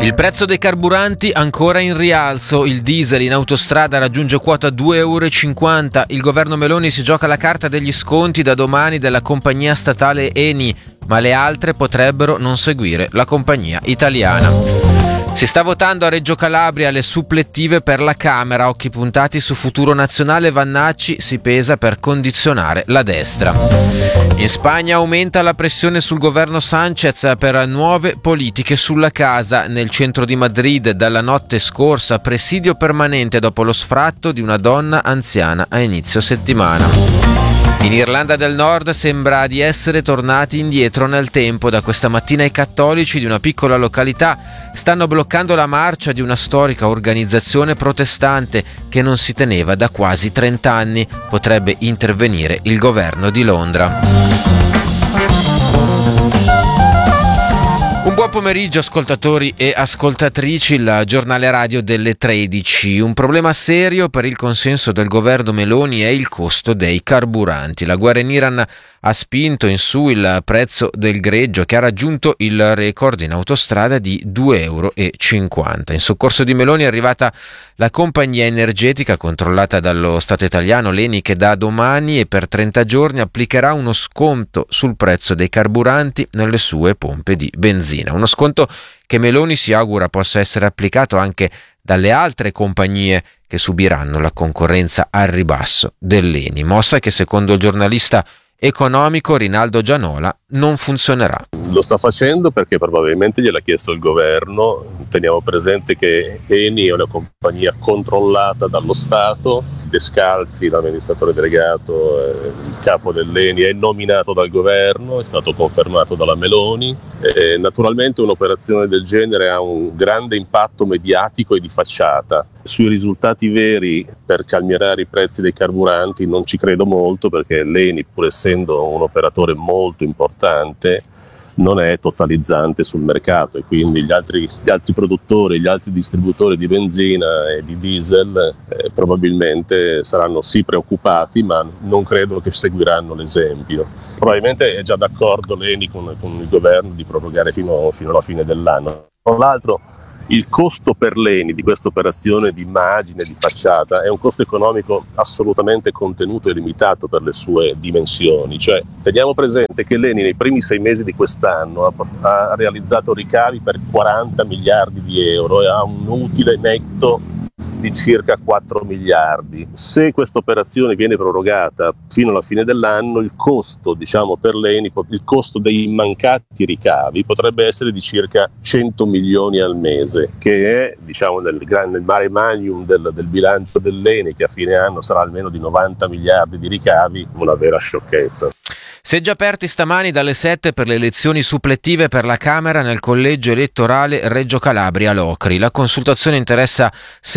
Il prezzo dei carburanti ancora in rialzo, il diesel in autostrada raggiunge quota 2,50 €, il governo Meloni si gioca la carta degli sconti da domani della compagnia statale Eni, ma le altre potrebbero non seguire la compagnia italiana. Si sta votando a Reggio Calabria le supplettive per la Camera, occhi puntati su Futuro Nazionale, Vannacci si pesa per condizionare la destra. In Spagna aumenta la pressione sul governo Sánchez per nuove politiche sulla casa. Nel centro di Madrid dalla notte scorsa presidio permanente dopo lo sfratto di una donna anziana a inizio settimana. In Irlanda del Nord sembra di essere tornati indietro nel tempo. Da questa mattina i cattolici di una piccola località stanno bloccando la marcia di una storica organizzazione protestante che non si teneva da quasi 30 anni. Potrebbe intervenire il governo di Londra. Un buon pomeriggio ascoltatori e ascoltatrici, il giornale radio delle 13. Un problema serio per il consenso del governo Meloni è il costo dei carburanti. La guerra in Iran ha spinto in su il prezzo del greggio, che ha raggiunto il record in autostrada di 2,50 €. In soccorso di Meloni è arrivata la compagnia energetica controllata dallo Stato italiano, l'Eni, che da domani e per 30 giorni applicherà uno sconto sul prezzo dei carburanti nelle sue pompe di benzina. Uno sconto che Meloni si augura possa essere applicato anche dalle altre compagnie che subiranno la concorrenza al ribasso dell'Eni, mossa che secondo il giornalista economico Rinaldo Gianola non funzionerà. Lo sta facendo perché probabilmente gliel'ha chiesto il governo. Teniamo presente che Eni è una compagnia controllata dallo Stato. Descalzi, l'amministratore delegato, il capo dell'Eni, è nominato dal governo, è stato confermato dalla Meloni. Naturalmente un'operazione del genere ha un grande impatto mediatico e di facciata. Sui risultati veri per calmierare i prezzi dei carburanti non ci credo molto, perché l'Eni, pur essendo un operatore molto importante, non è totalizzante sul mercato, e quindi gli altri produttori, gli altri distributori di benzina e di diesel probabilmente saranno sì preoccupati, ma non credo che seguiranno l'esempio. Probabilmente è già d'accordo l'Eni con il governo di prorogare fino alla fine dell'anno. Tra l'altro il costo per l'Eni di questa operazione di immagine, di facciata, è un costo economico assolutamente contenuto e limitato per le sue dimensioni. Cioè, teniamo presente che l'Eni nei primi 6 mesi di quest'anno ha realizzato ricavi per 40 miliardi di euro e ha un utile netto di circa 4 miliardi. Se questa operazione viene prorogata fino alla fine dell'anno, il costo, per l'Eni, il costo dei mancati ricavi potrebbe essere di circa 100 milioni al mese, che è, nel mare magnum del bilancio dell'Eni, che a fine anno sarà almeno di 90 miliardi di ricavi, una vera sciocchezza. Seggi aperti stamani dalle 7 per le elezioni supplettive per la Camera nel collegio elettorale Reggio Calabria Locri. La consultazione interessa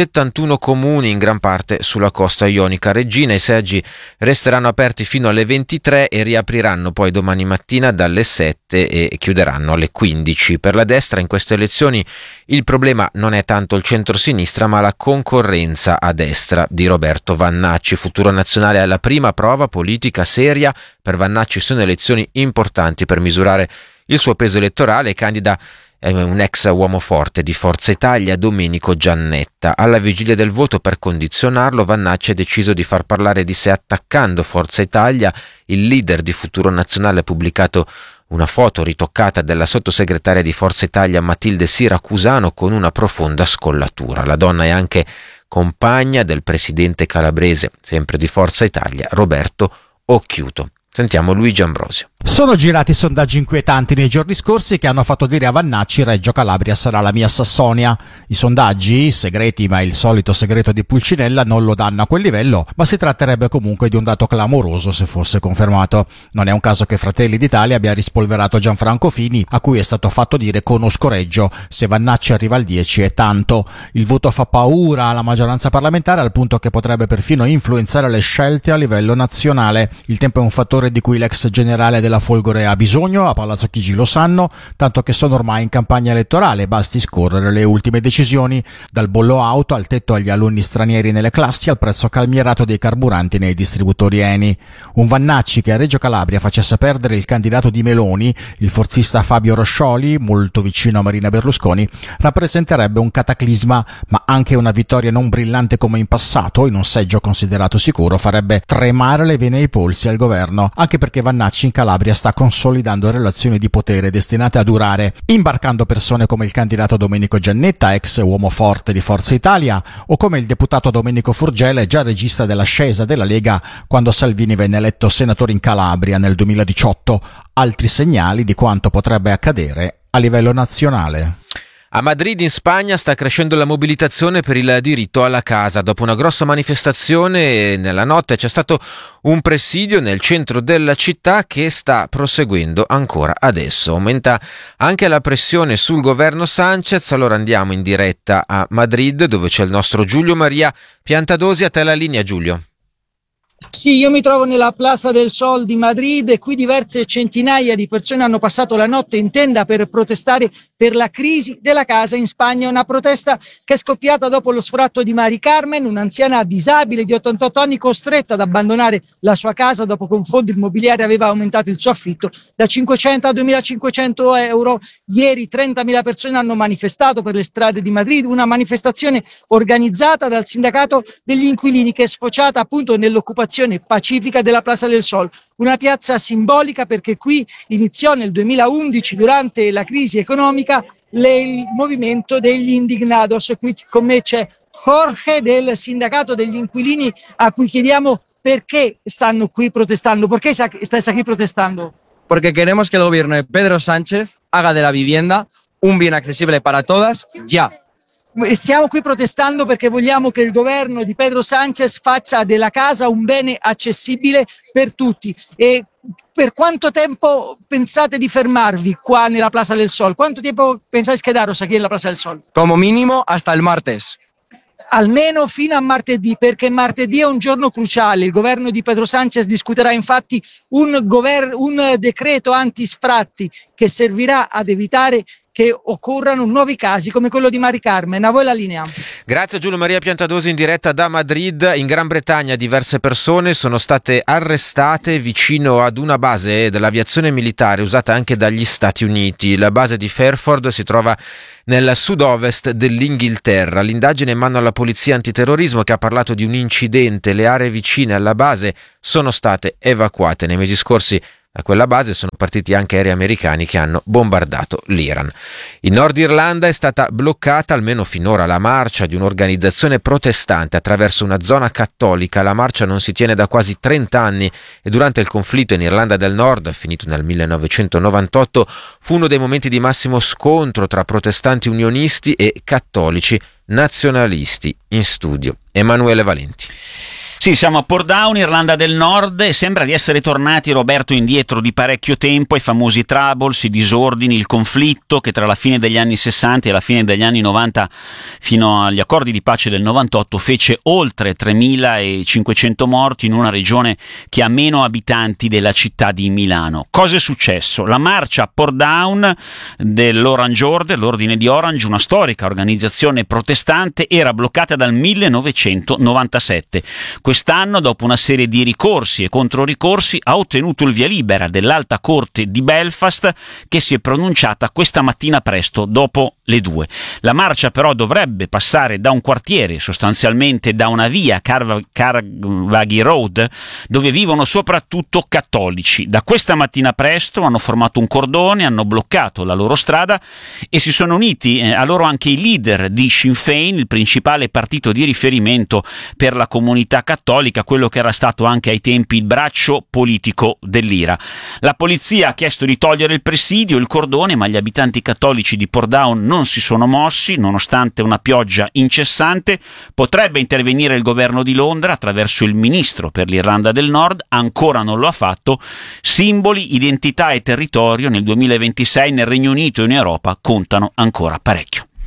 71 comuni, in gran parte sulla costa ionica reggina. I seggi resteranno aperti fino alle 23 e riapriranno poi domani mattina dalle 7 e chiuderanno alle 15. Per la destra in queste elezioni il problema non è tanto il centro-sinistra, ma la concorrenza a destra di Roberto Vannacci. Futuro Nazionale è la prima prova politica seria. Per Vannacci sono elezioni importanti per misurare il suo peso elettorale. Candida un ex uomo forte di Forza Italia, Domenico Giannetta. Alla vigilia del voto, per condizionarlo, Vannacci ha deciso di far parlare di sé attaccando Forza Italia. Il leader di Futuro Nazionale ha pubblicato una foto ritoccata della sottosegretaria di Forza Italia Matilde Siracusano con una profonda scollatura. La donna è anche compagna del presidente calabrese, sempre di Forza Italia, Roberto Occhiuto. Sentiamo Luigi Ambrosio. Sono girati sondaggi inquietanti nei giorni scorsi che hanno fatto dire a Vannacci: Reggio Calabria sarà la mia Sassonia. I sondaggi, segreti ma il solito segreto di Pulcinella, non lo danno a quel livello, ma si tratterebbe comunque di un dato clamoroso se fosse confermato. Non è un caso che Fratelli d'Italia abbia rispolverato Gianfranco Fini, a cui è stato fatto dire: conosco Reggio, se Vannacci arriva al 10 è tanto. Il voto fa paura alla maggioranza parlamentare, al punto che potrebbe perfino influenzare le scelte a livello nazionale. Il tempo è un fattore di cui l'ex generale della Folgore ha bisogno, a Palazzo Chigi lo sanno, tanto che sono ormai in campagna elettorale, basti scorrere le ultime decisioni, dal bollo auto al tetto agli alunni stranieri nelle classi al prezzo calmierato dei carburanti nei distributori Eni. Un Vannacci che a Reggio Calabria facesse perdere il candidato di Meloni, il forzista Fabio Roscioli, molto vicino a Marina Berlusconi, rappresenterebbe un cataclisma, ma anche una vittoria non brillante come in passato, in un seggio considerato sicuro, farebbe tremare le vene ai polsi al governo, anche perché Vannacci in Calabria sta consolidando relazioni di potere destinate a durare, imbarcando persone come il candidato Domenico Giannetta, ex uomo forte di Forza Italia, o come il deputato Domenico Furgele, già regista dell'ascesa della Lega quando Salvini venne eletto senatore in Calabria nel 2018, altri segnali di quanto potrebbe accadere a livello nazionale. A Madrid, in Spagna, sta crescendo la mobilitazione per il diritto alla casa. Dopo una grossa manifestazione nella notte c'è stato un presidio nel centro della città che sta proseguendo ancora adesso. Aumenta anche la pressione sul governo Sanchez. Allora andiamo in diretta a Madrid, dove c'è il nostro Giulio Maria Piantadosi. A te la linea, Giulio. Sì, io mi trovo nella Plaza del Sol di Madrid e qui diverse centinaia di persone hanno passato la notte in tenda per protestare per la crisi della casa in Spagna, una protesta che è scoppiata dopo lo sfratto di Mari Carmen, un'anziana disabile di 88 anni costretta ad abbandonare la sua casa dopo che un fondo immobiliare aveva aumentato il suo affitto da 500 a 2.500 euro. Ieri 30.000 persone hanno manifestato per le strade di Madrid, una manifestazione organizzata dal sindacato degli inquilini che è sfociata appunto nell'occupazione pacifica della Plaza del Sol, una piazza simbolica perché qui iniziò nel 2011 durante la crisi economica il movimento degli indignados. Qui con me c'è Jorge del sindacato degli inquilini a cui chiediamo perché stanno qui protestando, perché estás aquí protestando. Porque queremos que el gobierno de Pedro Sánchez haga de la vivienda un bien accesible para todas ya. Stiamo qui protestando perché vogliamo che il governo di Pedro Sánchez faccia della casa un bene accessibile per tutti. E per quanto tempo pensate di fermarvi qua nella Plaza del Sol? Quanto tempo pensáis quedaros aquí en la Plaza del Sol? Como mínimo hasta el martes. Almeno fino a martedì, perché martedì è un giorno cruciale. Il governo di Pedro Sánchez discuterà infatti un decreto antisfratti che servirà ad evitare che occorrano nuovi casi come quello di Mari Carmen. A voi la linea. Grazie Giulio Maria Piantadosi in diretta da Madrid. In Gran Bretagna diverse persone sono state arrestate vicino ad una base dell'aviazione militare usata anche dagli Stati Uniti. La base di Fairford si trova nel sud-ovest dell'Inghilterra. L'indagine è in mano alla polizia antiterrorismo che ha parlato di un incidente. Le aree vicine alla base sono state evacuate. Nei mesi scorsi da quella base sono partiti anche aerei americani che hanno bombardato l'Iran. In Nord Irlanda è stata bloccata, almeno finora, la marcia di un'organizzazione protestante attraverso una zona cattolica. La marcia non si tiene da quasi 30 anni e durante il conflitto in Irlanda del Nord, finito nel 1998, fu uno dei momenti di massimo scontro tra protestanti unionisti e cattolici nazionalisti. In studio Emanuele Valenti. Sì, siamo a Portdown, Irlanda del Nord, e sembra di essere tornati, Roberto, indietro di parecchio tempo ai famosi troubles, i disordini, il conflitto che tra la fine degli anni 60 e la fine degli anni 90 fino agli accordi di pace del 98 fece oltre 3.500 morti in una regione che ha meno abitanti della città di Milano. Cosa è successo? La marcia a Portdown dell'Orange Order, l'Ordine di Orange, una storica organizzazione protestante, era bloccata dal 1997. Quest'anno, dopo una serie di ricorsi e controricorsi, ha ottenuto il via libera dell'Alta Corte di Belfast, che si è pronunciata questa mattina presto, dopo le 2. La marcia però dovrebbe passare da un quartiere, sostanzialmente da una via, Carvaghy Road, dove vivono soprattutto cattolici. Da questa mattina presto hanno formato un cordone, hanno bloccato la loro strada e si sono uniti a loro anche i leader di Sinn Féin, il principale partito di riferimento per la comunità cattolica, quello che era stato anche ai tempi il braccio politico dell'IRA. La polizia ha chiesto di togliere il presidio, il cordone, ma gli abitanti cattolici di Portdown non si sono mossi, nonostante una pioggia incessante. Potrebbe intervenire il governo di Londra attraverso il ministro per l'Irlanda del Nord, ancora non lo ha fatto. Simboli, identità e territorio nel 2026 nel Regno Unito e in Europa contano ancora parecchio.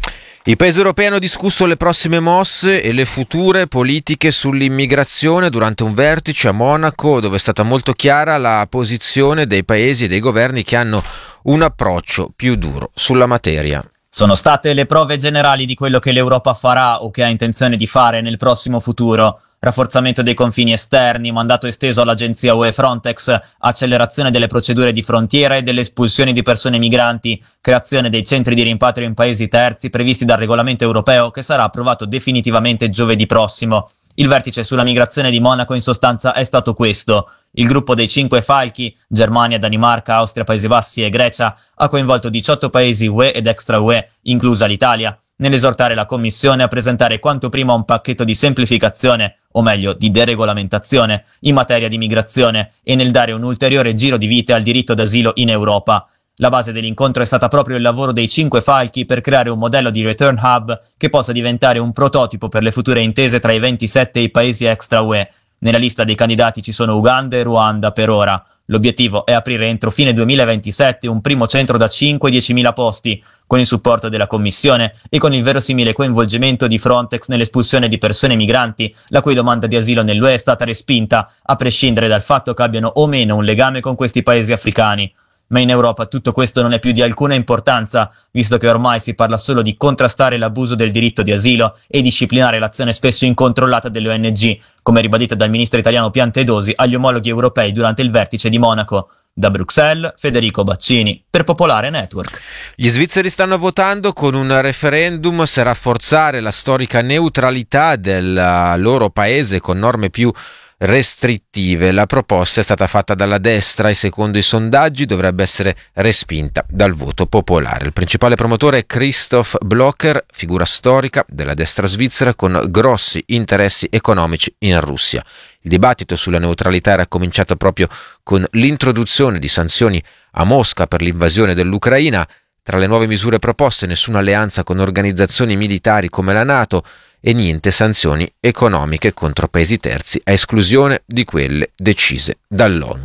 I paesi europei hanno discusso le prossime mosse e le future politiche sull'immigrazione durante un vertice a Monaco, dove è stata molto chiara la posizione dei paesi e dei governi che hanno un approccio più duro sulla materia. Sono state le prove generali di quello che l'Europa farà o che ha intenzione di fare nel prossimo futuro. Rafforzamento dei confini esterni, mandato esteso all'agenzia UE Frontex, accelerazione delle procedure di frontiera e delle espulsioni di persone migranti, creazione dei centri di rimpatrio in paesi terzi previsti dal regolamento europeo che sarà approvato definitivamente giovedì prossimo. Il vertice sulla migrazione di Monaco in sostanza è stato questo. Il gruppo dei 5 falchi, Germania, Danimarca, Austria, Paesi Bassi e Grecia, ha coinvolto 18 paesi UE ed extra UE, inclusa l'Italia, nell'esortare la Commissione a presentare quanto prima un pacchetto di semplificazione, o meglio di deregolamentazione, in materia di migrazione e nel dare un ulteriore giro di vite al diritto d'asilo in Europa. La base dell'incontro è stata proprio il lavoro dei 5 falchi per creare un modello di return hub che possa diventare un prototipo per le future intese tra i 27 e i paesi extra UE. Nella lista dei candidati ci sono Uganda e Ruanda per ora. L'obiettivo è aprire entro fine 2027 un primo centro da 5-10.000 posti, con il supporto della Commissione e con il verosimile coinvolgimento di Frontex nell'espulsione di persone migranti, la cui domanda di asilo nell'UE è stata respinta, a prescindere dal fatto che abbiano o meno un legame con questi paesi africani. Ma in Europa tutto questo non è più di alcuna importanza, visto che ormai si parla solo di contrastare l'abuso del diritto di asilo e disciplinare l'azione spesso incontrollata delle ONG, come ribadito dal ministro italiano Piantedosi agli omologhi europei durante il vertice di Monaco. Da Bruxelles, Federico Baccini, per Popolare Network. Gli svizzeri stanno votando con un referendum se rafforzare la storica neutralità del loro paese con norme più restrittive. La proposta è stata fatta dalla destra e secondo i sondaggi dovrebbe essere respinta dal voto popolare. Il principale promotore è Christoph Blocher, figura storica della destra svizzera con grossi interessi economici in Russia. Il dibattito sulla neutralità era cominciato proprio con l'introduzione di sanzioni a Mosca per l'invasione dell'Ucraina. Tra le nuove misure proposte nessuna alleanza con organizzazioni militari come la NATO e niente sanzioni economiche contro paesi terzi, a esclusione di quelle decise dall'ONU.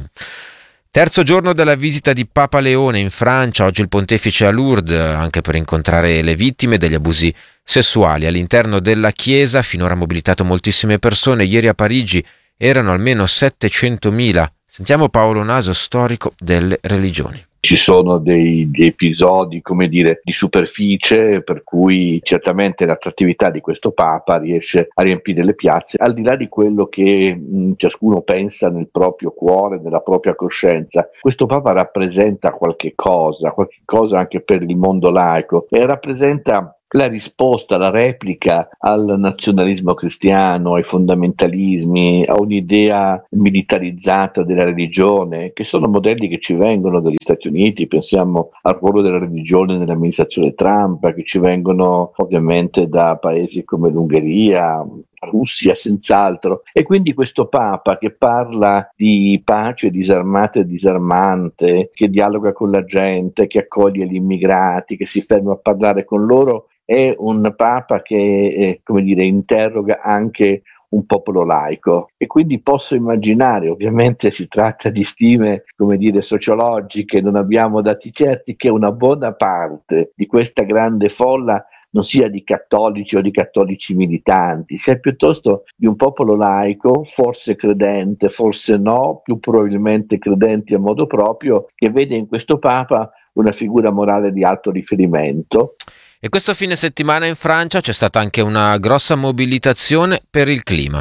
Terzo giorno della visita di Papa Leone in Francia, oggi il pontefice a Lourdes, anche per incontrare le vittime degli abusi sessuali. All'interno della chiesa, finora ha mobilitato moltissime persone, ieri a Parigi erano almeno 700.000. Sentiamo Paolo Naso, storico delle religioni. Ci sono dei episodi, come dire, di superficie, per cui certamente l'attrattività di questo Papa riesce a riempire le piazze, al di là di quello che ciascuno pensa nel proprio cuore, nella propria coscienza. Questo Papa rappresenta qualche cosa anche per il mondo laico, e rappresenta la risposta, la replica al nazionalismo cristiano, ai fondamentalismi, a un'idea militarizzata della religione, che sono modelli che ci vengono dagli Stati Uniti. Pensiamo al ruolo della religione nell'amministrazione Trump, che ci vengono ovviamente da paesi come l'Ungheria, Russia senz'altro. E quindi questo Papa che parla di pace disarmata e disarmante, che dialoga con la gente, che accoglie gli immigrati, che si ferma a parlare con loro, è un Papa che interroga anche un popolo laico. E quindi posso immaginare, ovviamente si tratta di stime sociologiche, non abbiamo dati certi, che una buona parte di questa grande folla non sia di cattolici o di cattolici militanti, sia piuttosto di un popolo laico, forse credente, forse no, più probabilmente credenti a modo proprio, che vede in questo Papa una figura morale di alto riferimento. E questo fine settimana in Francia c'è stata anche una grossa mobilitazione per il clima.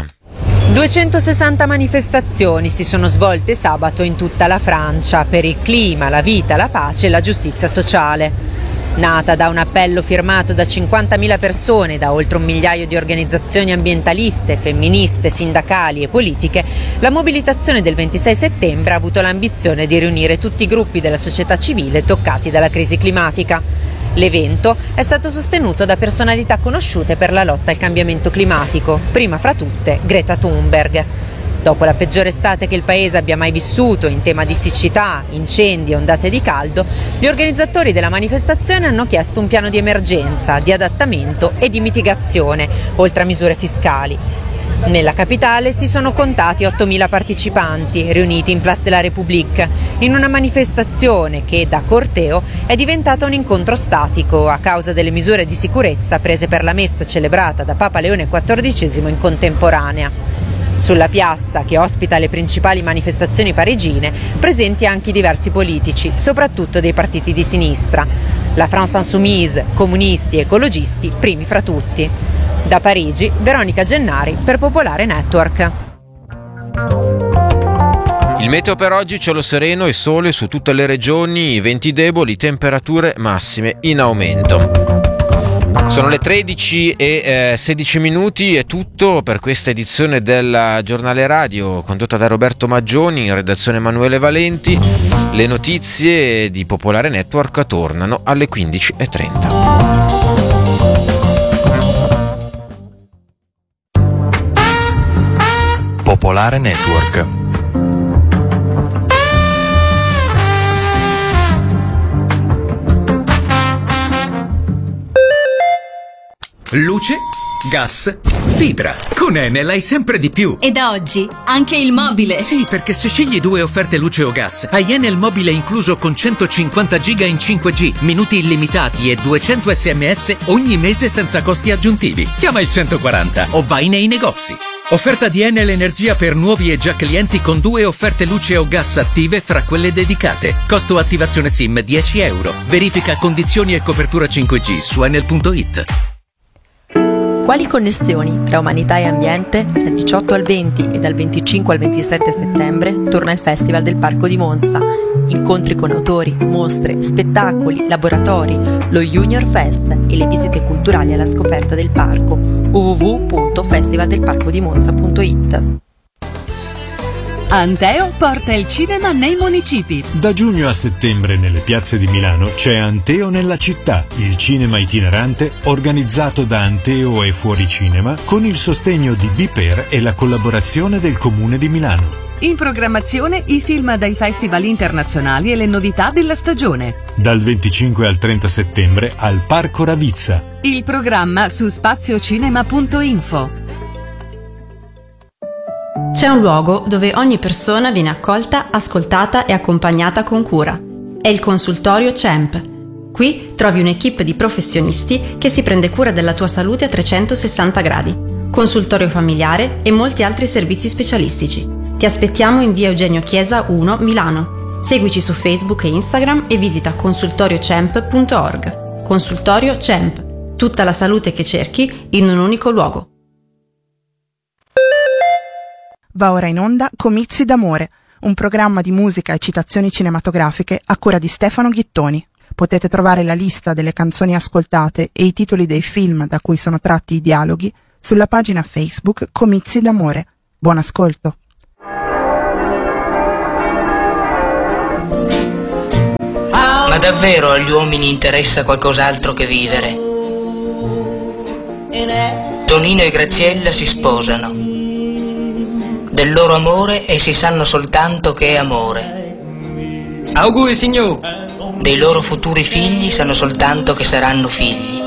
260 manifestazioni si sono svolte sabato in tutta la Francia per il clima, la vita, la pace e la giustizia sociale. Nata da un appello firmato da 50.000 persone, da oltre 1 migliaio di organizzazioni ambientaliste, femministe, sindacali e politiche, la mobilitazione del 26 settembre ha avuto l'ambizione di riunire tutti i gruppi della società civile toccati dalla crisi climatica. L'evento è stato sostenuto da personalità conosciute per la lotta al cambiamento climatico, prima fra tutte Greta Thunberg. Dopo la peggiore estate che il paese abbia mai vissuto in tema di siccità, incendi e ondate di caldo, gli organizzatori della manifestazione hanno chiesto un piano di emergenza, di adattamento e di mitigazione, oltre a misure fiscali. Nella capitale si sono contati 8.000 partecipanti riuniti in Place de la République in una manifestazione che da corteo è diventata un incontro statico a causa delle misure di sicurezza prese per la messa celebrata da Papa Leone XIV in contemporanea. Sulla piazza, che ospita le principali manifestazioni parigine, presenti anche diversi politici, soprattutto dei partiti di sinistra. La France Insoumise, comunisti e ecologisti, primi fra tutti. Da Parigi, Veronica Gennari per Popolare Network. Il meteo per oggi: cielo sereno e sole su tutte le regioni, venti deboli, temperature massime in aumento. Sono le 13:16, è tutto per questa edizione del Giornale Radio condotta da Roberto Maggioni, in redazione Emanuele Valenti. Le notizie di Popolare Network tornano alle 15:30. Popolare Network. Luce, gas, fibra. Con Enel hai sempre di più. E da oggi anche il mobile. Sì, perché se scegli 2 offerte luce o gas, hai Enel mobile incluso con 150 giga in 5G, minuti illimitati e 200 SMS ogni mese senza costi aggiuntivi. Chiama il 140 o vai nei negozi. Offerta di Enel Energia per nuovi e già clienti con 2 offerte luce o gas attive fra quelle dedicate. Costo attivazione SIM €10. Verifica condizioni e copertura 5G su enel.it. Quali connessioni tra umanità e ambiente? Dal 18 al 20 e dal 25 al 27 settembre torna il Festival del Parco di Monza. Incontri con autori, mostre, spettacoli, laboratori, lo Junior Fest e le visite culturali alla scoperta del parco. www.festivaldelparcodimonza.it. Anteo porta il cinema nei municipi. Da giugno a settembre nelle piazze di Milano c'è Anteo nella città, il cinema itinerante organizzato da Anteo e Fuori Cinema con il sostegno di Biper e la collaborazione del Comune di Milano. In programmazione i film dai festival internazionali e le novità della stagione. Dal 25 al 30 settembre al Parco Ravizza. Il programma su spaziocinema.info. C'è un luogo dove ogni persona viene accolta, ascoltata e accompagnata con cura. È il consultorio CEMP. Qui trovi un'equipe di professionisti che si prende cura della tua salute a 360 gradi. Consultorio familiare e molti altri servizi specialistici. Ti aspettiamo in via Eugenio Chiesa 1, Milano. Seguici su Facebook e Instagram e visita consultoriocemp.org. Consultorio CEMP. Tutta la salute che cerchi in un unico luogo. Va ora in onda Comizi d'amore, un programma di musica e citazioni cinematografiche a cura di Stefano Ghittoni. Potete trovare la lista delle canzoni ascoltate e i titoli dei film da cui sono tratti i dialoghi sulla pagina Facebook Comizi d'amore. Buon ascolto. Ma davvero agli uomini interessa qualcos'altro che vivere? Tonino e Graziella si sposano. Del loro amore essi sanno soltanto che è amore. Auguri, signor. Dei loro futuri figli sanno soltanto che saranno figli.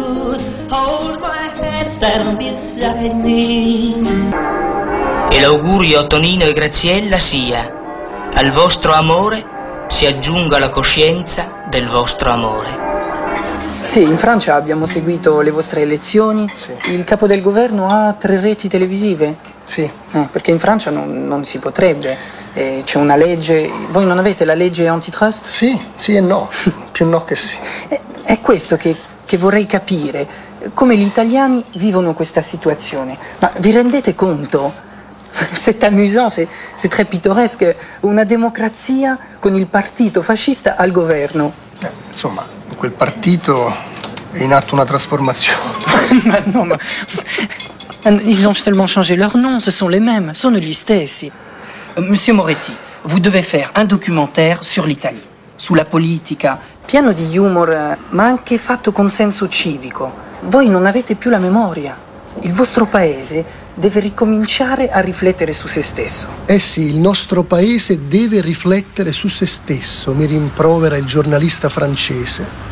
E l'augurio a Tonino e Graziella sia: al vostro amore si aggiunga la coscienza del vostro amore. Sì, in Francia abbiamo seguito le vostre elezioni. Sì. Il capo del governo ha 3 reti televisive. Sì. Perché in Francia non si potrebbe. C'è una legge. Voi non avete la legge antitrust? Sì, sì e no. Più no che sì. È questo che vorrei capire. Come gli italiani vivono questa situazione. Ma vi rendete conto? C'est amusant, c'est très pittoresque. Una democrazia con il partito fascista al governo. Insomma, in quel partito è in atto una trasformazione. Ma no, ma... Ils ont seulement changé leur nom, ce sont les mêmes, sono gli stessi. Monsieur Moretti, vous devez faire un documentaire sur l'Italie, sulla politica, pieno di humor, ma anche fatto con senso civico. Voi non avete più la memoria. Il vostro paese deve ricominciare a riflettere su se stesso. Eh sì, il nostro paese deve riflettere su se stesso, mi rimprovera il giornalista francese.